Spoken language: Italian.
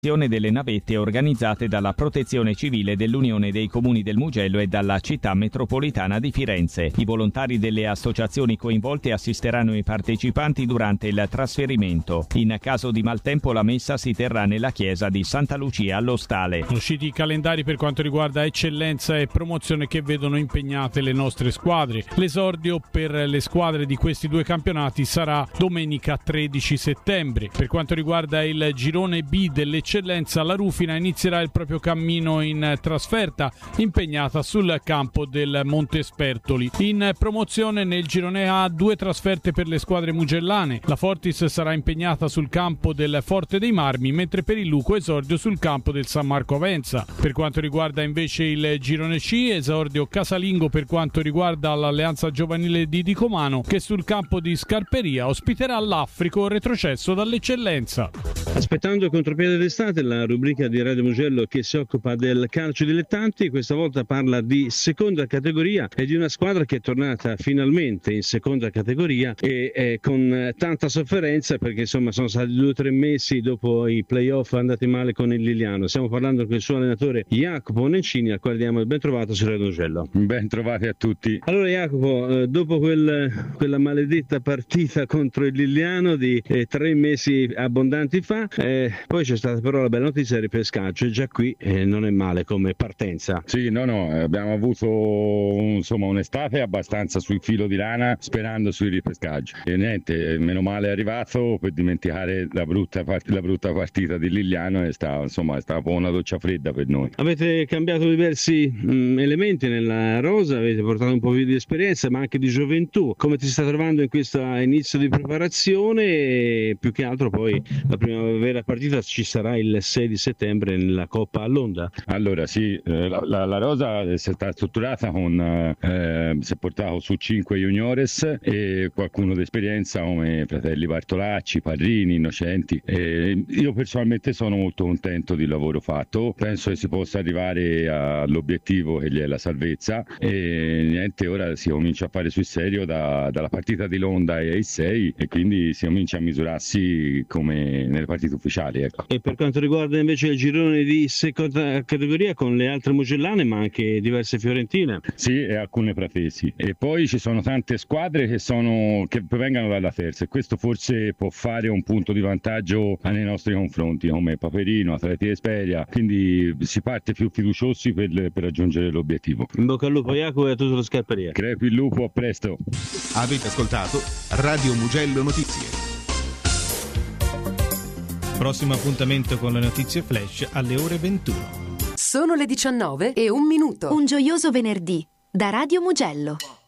delle navette organizzate dalla Protezione Civile dell'Unione dei Comuni del Mugello e dalla Città Metropolitana di Firenze. I volontari delle associazioni coinvolte assisteranno i partecipanti durante il trasferimento. In caso di maltempo la messa si terrà nella chiesa di Santa Lucia allo Stale. Usciti i calendari per quanto riguarda eccellenza e promozione che vedono impegnate le nostre squadre. L'esordio per le squadre di questi due campionati sarà domenica 13 settembre. Per quanto riguarda il girone B dell'eccellenza, la Rufina inizierà il proprio cammino in trasferta, impegnata sul campo del Montespertoli. In promozione nel girone A 2 trasferte per le squadre mugellane. La Fortis sarà impegnata sul campo del Forte dei Marmi, mentre per il Luco esordio sul campo del San Marco Avenza. Per quanto riguarda invece il girone C, esordio casalingo per quanto riguarda l'Alleanza Giovanile di Dicomano, che sul campo di Scarperia ospiterà l'Africo retrocesso dall'eccellenza. Aspettando il contropiede d'estate, la rubrica di Radio Mugello che si occupa del calcio dilettanti, questa volta parla di seconda categoria e di una squadra che è tornata finalmente in seconda categoria e con tanta sofferenza, perché insomma sono stati 2 o 3 mesi dopo i playoff andati male con il Liliano. Stiamo parlando con il suo allenatore Jacopo Nencini, al quale diamo il ben trovato su Radio Mugello. Ben trovati a tutti. Allora Jacopo, dopo quella maledetta partita contro il Liliano di 3 mesi abbondanti fa, poi c'è stata però la bella notizia del ripescaggio, e già qui non è male come partenza. Sì, abbiamo avuto un'estate abbastanza sul filo di lana, sperando sul ripescaggio, e niente, meno male è arrivato per dimenticare la brutta partita di Liliano. È stata un po' una doccia fredda per noi. Avete cambiato diversi elementi nella rosa, avete portato un po' più di esperienza ma anche di gioventù. Come ti stai trovando in questo inizio di preparazione? E più che altro poi la prima vera partita ci sarà il 6 di settembre nella Coppa Allonda. Allora sì, la rosa è stata strutturata si è portato su 5 juniores e qualcuno d'esperienza come fratelli Bartolacci, Parrini, Innocenti. Io personalmente sono molto contento del lavoro fatto, penso che si possa arrivare all'obiettivo che gli è la salvezza, e niente, ora si comincia a fare sul serio dalla partita di Londa e ai 6, e quindi si comincia a misurarsi come nelle partite ufficiali, ecco. E per quanto riguarda invece il girone di seconda categoria con le altre mugellane ma anche diverse fiorentine? Sì, e alcune pratesi, e poi ci sono tante squadre che vengono dalla terza, e questo forse può fare un punto di vantaggio nei nostri confronti, come Paperino, Atleti Esperia, quindi si parte più fiduciosi per raggiungere l'obiettivo. In bocca al lupo Jacopo e a tutto lo Scarperia. Crepi il lupo, a presto. Avete ascoltato Radio Mugello Notizie. Prossimo appuntamento con le notizie flash alle ore 21. Sono le 19:01. Un gioioso venerdì da Radio Mugello.